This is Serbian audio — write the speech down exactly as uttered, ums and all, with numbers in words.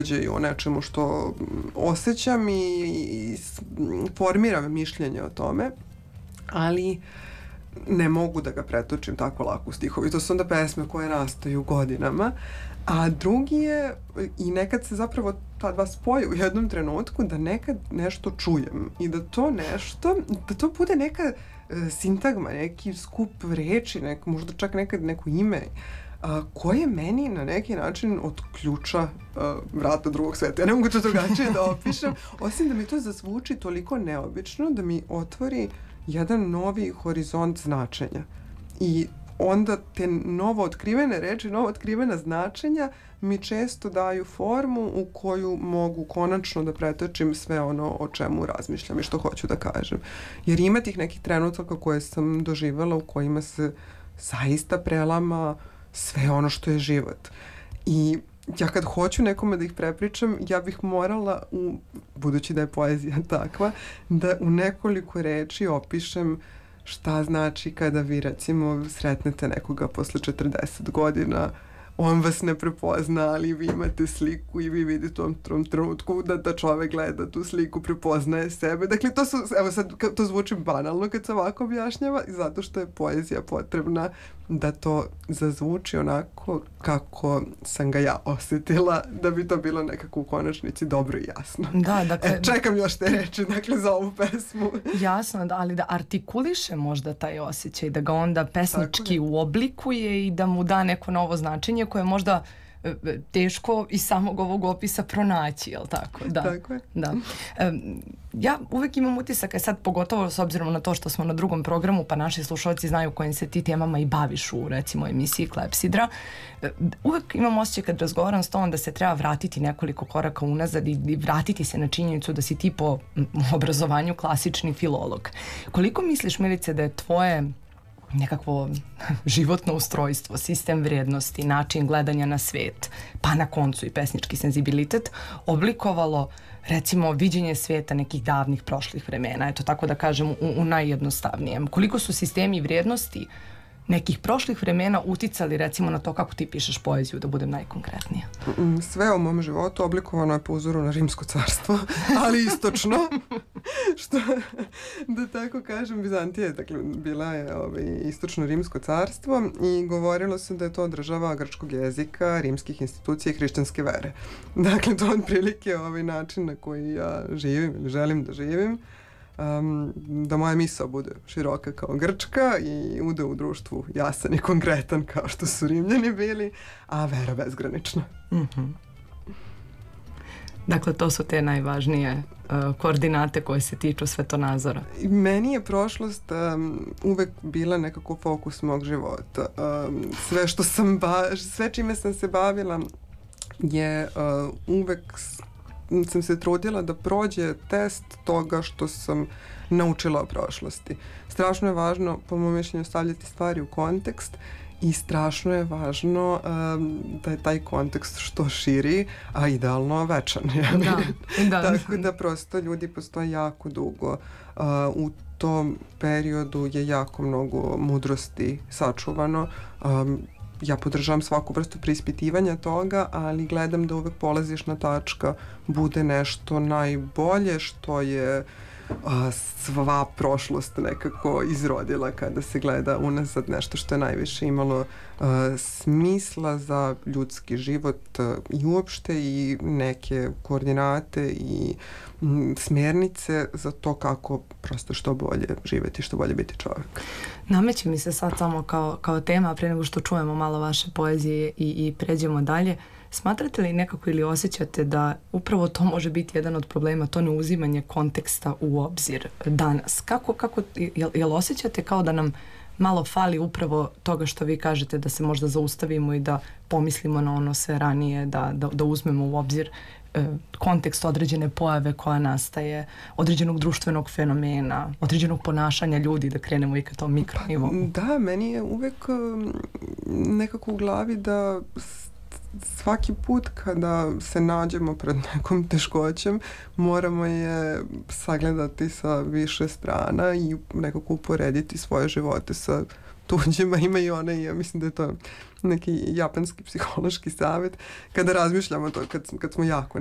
o nečemu što osjećam i, i formiram mišljenje o tome, ali ne mogu da ga pretočim tako lako u stihovi. To su onda pesme koje nastaju godinama, a drugi je, i nekad se zapravo ta dva spoje u jednom trenutku, da nekad nešto čujem i da to nešto, da to bude neka e, sintagma, neki skup reči, nek, možda čak nekad neko ime, a, koje meni na neki način otključa a, vrata drugog sveta. Ja ne mogu to drugačije da opišem, osim da mi to zazvuči toliko neobično da mi otvori jedan novi horizont značenja. I onda te novo otkrivene reči, novo otkrivena značenja mi često daju formu u koju mogu konačno da pretočim sve ono o čemu razmišljam i što hoću da kažem. Jer ima tih nekih trenutaka koje sam doživjela u kojima se zaista prelama sve ono što je život. I ja kad hoću nekome da ih prepričam, ja bih morala, u, budući da je poezija takva, da u nekoliko reči opišem šta znači kada vi, recimo, sretnete nekoga posle četrdeset godina, on vas ne prepozna, ali vi imate sliku i vi vidite u tom trenutku da ta čovek gleda tu sliku, prepoznaje sebe. Dakle, to su, evo sad, to zvuči banalno kad se ovako objašnjava, zato što je poezija potrebna da to zazvuči onako kako sam ga ja osjetila, da bi to bilo nekako u konačnici dobro i jasno. Da, dakle, e, čekam još te reči, dakle, za ovu pesmu. Jasno, da, ali da artikuliše možda taj osjećaj, da ga onda pesnički uoblikuje i da mu da neko novo značenje koje možda teško iz samog ovog opisa pronaći, jel tako? Da. Tako je. Da. E, ja uvek imam utisak, sad pogotovo s obzirom na to što smo na drugom programu, pa naši slušalci znaju kojim se ti temama i baviš u, recimo, emisiji Klepsidra. E, uvek imam osjećaj kad razgovaram s tom da se treba vratiti nekoliko koraka unazad i, i vratiti se na činjenicu da si ti po obrazovanju klasični filolog. Koliko misliš, Milice, da je tvoje nekakvo životno ustrojstvo, sistem vrijednosti, način gledanja na svet, pa na koncu i pesnički senzibilitet, oblikovalo, recimo, viđenje sveta nekih davnih prošlih vremena, eto tako da kažem u, u najjednostavnijem. Koliko su sistemi vrijednosti nekih prošlih vremena uticali, recimo, na to kako ti pišeš poeziju, da budem najkonkretnija? Sve u mom životu oblikovano je po uzoru na Rimsko carstvo, ali istočno, što, da tako kažem, Bizantija, dakle, bila je ovaj, istočno Rimsko carstvo i govorilo se da je to država grčkog jezika, rimskih institucija i hrišćanske vere. Dakle, to je otprilike ovaj način na koji ja živim ili želim da živim. Um, da moja misao bude široka kao Grčka i ude u društvu jasan i konkretan kao što su Rimljani bili, a vera bezgranična. Mm-hmm. Dakle, to su te najvažnije uh, koordinate koje se tiču svetonazora. Meni je prošlost um, uvek bila nekako fokus mog života. Um, sve što sam ba- sve čime sam se bavila je uh, uvek sam se trudila da prođe test toga što sam naučila o prošlosti. Strašno je važno, po mom mišljenju, stavljati stvari u kontekst i strašno je važno um, da je taj kontekst što širi, a idealno večan. Da, da. Tako da prosto ljudi postoje jako dugo. Uh, u tom periodu je jako mnogo mudrosti sačuvano. Um, Ja podržavam svaku vrstu preispitivanja toga, ali gledam da uvek polazišna tačka bude nešto najbolje što je a, sva prošlost nekako izrodila kada se gleda unazad, nešto što je najviše imalo a, smisla za ljudski život a, i uopšte i neke koordinate i m, smjernice za to kako prosto što bolje živjeti, što bolje biti čovjek. Nameće mi se sad samo kao, kao tema, pre nego što čujemo malo vaše poezije i, i pređemo dalje. Smatrate li nekako ili osjećate da upravo to može biti jedan od problema, to neuzimanje konteksta u obzir danas? Kako, kako, jel, jel osjećate kao da nam malo fali upravo toga što vi kažete, da se možda zaustavimo i da pomislimo na ono sve ranije, da, da, da uzmemo u obzir e, kontekst određene pojave koja nastaje, određenog društvenog fenomena, određenog ponašanja ljudi, da krenemo i ka tom mikronivu? Da, meni je uvek nekako u glavi da svaki put kada se nađemo pred nekom teškoćem, moramo je sagledati sa više strana i nekako uporediti svoje živote sa tuđima, ima i one, ja mislim da je to neki japanski psihološki savjet, kada razmišljamo to, kad, kad smo jako